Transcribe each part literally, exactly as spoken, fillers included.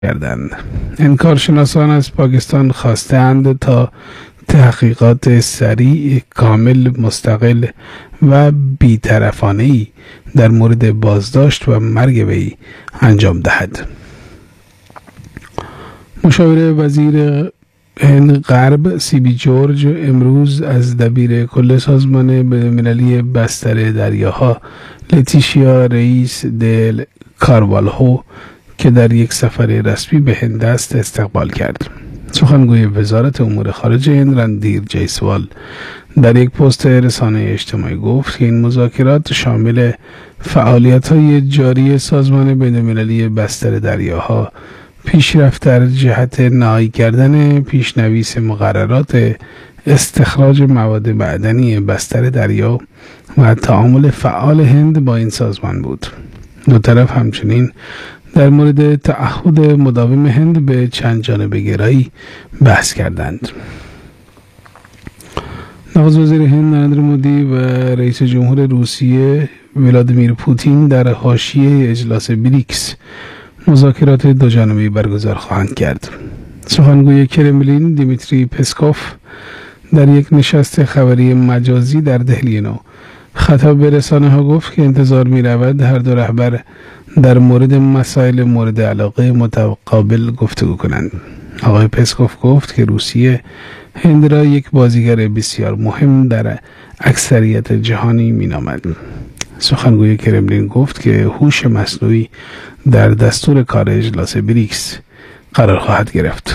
کردند. انکارشناسان از پاکستان خواستند تا تحقیقات سریع، کامل، مستقل و بی‌طرفانه‌ای در مورد بازداشت و مرگ وی انجام دهد. مشاور وزیر هند غرب سی بی جورج امروز از دبیر کل سازمان بین‌المللی بستر دریاها لتیشیا رئیس دل کاروالهو که در یک سفر رسمی به هند است استقبال کرد. سخنگوی وزارت امور خارجه هند رندیر جیسوال در یک پست رسانه اجتماعی گفت که این مذاکرات شامل فعالیت‌های جاری سازمان بین‌المللی بستر دریاها، پیشرفت در جهت نهایی کردن پیشنویس مقررات استخراج مواد معدنی بستر دریا و تعامل فعال هند با این سازمان بود. دو طرف همچنین در مورد تعهد مداوم هند به چند جانبه گرایی بحث کردند. نخست وزیر هند نریندر مودی و رئیس جمهور روسیه ولادیمیر پوتین در حاشیه اجلاس بریکس مذاکرات دوجانبه‌ای برگزار خواهند کرد. سخنگوی کرملین دیمیتری پسکوف در یک نشست خبری مجازی در دهلی نو خطاب به رسانه‌ها گفت که انتظار می‌رود هر دو رهبر در مورد مسائل مورد علاقه متقابل گفتگو کنند. آقای پسکوف گفت که روسیه هند را یک بازیگر بسیار مهم در اکثریت جهانی می‌نامد. سخنگوی کرملین گفت که هوش مصنوعی در دستور کار اجلاس بریکس قرار خواهد گرفت.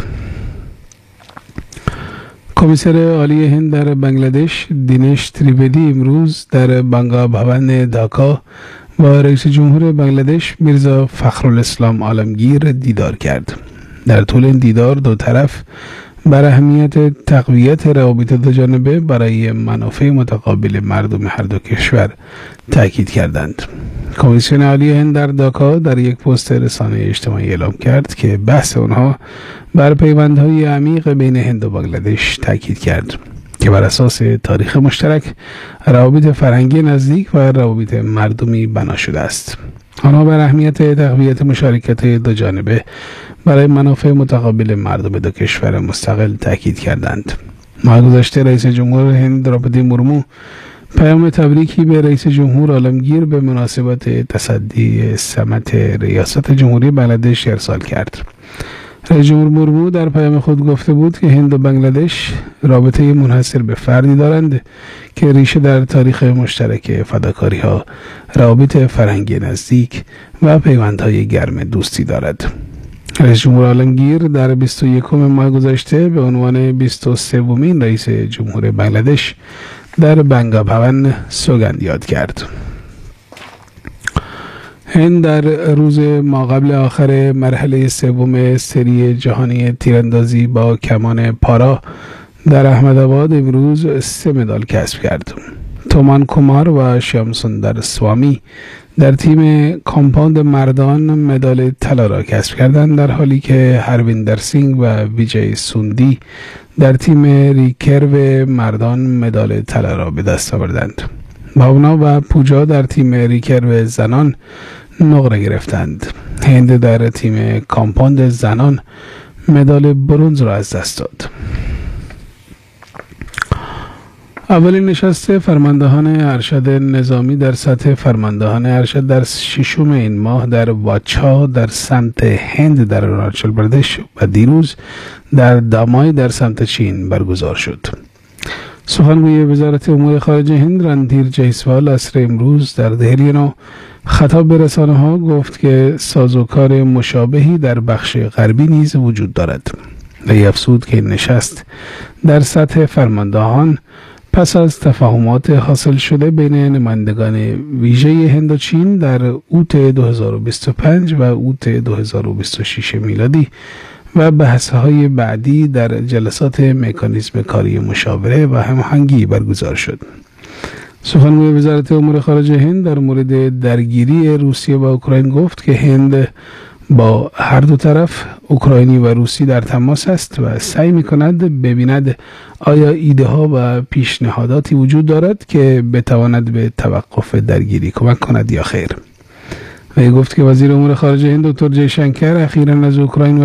کمیسر عالی هند در بنگلادش دینش تریویدی امروز در بنگا بھون ঢাকা و رئیس جمهور بنگلادش میرزا فخرالاسلام عالمگیر دیدار کرد. در طول این دیدار دو طرف بر اهمیت تقویت روابط دوجانبه برای منافع متقابل مردم هر دو کشور تاکید کردند. کمیسیون عالی هند در ঢাকা در یک پست رسانه اجتماعی اعلام کرد که بحث آنها بر پیوندهای عمیق بین هند و بنگلادش تاکید کرد که بر اساس تاریخ مشترک، روابط فرهنگی نزدیک و روابط مردمی بنا شده است. آنها بر اهمیت تقویت مشارکت دوجانبه برای منافع متقابل مردم دو کشور مستقل تاکید کردند. ماه گذشته رئیس جمهور هند دروپدی مرمو پیام تبریکی به رئیس جمهور عالمگیر به مناسبت تصدی سمت ریاست جمهوری بنگلادش ارسال کرد. رئیس جمهور مرمو در پیام خود گفته بود که هند و بنگلادش رابطه منحصر به فردی دارند که ریشه در تاریخ مشترک فداکاری‌ها، روابط فرهنگی نزدیک و پیوندهای گرم دوستی دارد. رئیس جمهور عالمگیر در بیست و یکم ماه گذشته به عنوان بیست و سومین رئیس جمهور بنگلادش در بنگا بھون سوگند یاد کرد. هند در روز ماقبل آخر مرحله سوم سری جهانی تیراندازی با کمان پارا در احمدآباد امروز سه مدال کسب کرد. تومان کومار و شیام سوندر سوامی در تیم کامپاند مردان مدال طلا را کسب کردند، در حالی که هرویندر سینگ و ویجی سوندی در تیم ریکرو مردان مدال طلا را به دست آوردند. بھاونا و پوجا در تیم ریکرو زنان نقره گرفتند. هند در تیم کامپاند زنان مدال برنز را از دست داد. اولین نشست فرماندهان ارشد نظامی در سطح فرماندهان ارشد در ششم این ماه در واچا در سمت هند در اروناچل پردش و دیروز در دامای در سمت چین برگزار شد. سخنگوی وزارت امور خارجه هند رندیر جیسوال عصر امروز در دهلی نو خطاب به رسانه‌ها گفت که سازوکار مشابهی در بخش غربی نیز وجود دارد. وی افزود که این نشست در سطح فرماندهان پس از تفاهمات حاصل شده بین نمایندگان ویژه هند و چین در اوت دو هزار و بیست و پنج و اوت دو هزار و بیست و شش میلادی و بحث‌های بعدی در جلسات مکانیزم کاری مشاوره و هماهنگی برگزار شد. سخنگوی وزارت امور خارجه هند در مورد درگیری روسیه و اوکراین گفت که هند با هر دو طرف اوکراینی و روسی در تماس است و سعی می‌کند ببیند آیا ایده ها و پیشنهاداتی وجود دارد که بتواند به توقف درگیری کمک کند یا خیر. و گفت که وزیر امور خارجه هند دکتر جیشنکر اخیراً از اوکراین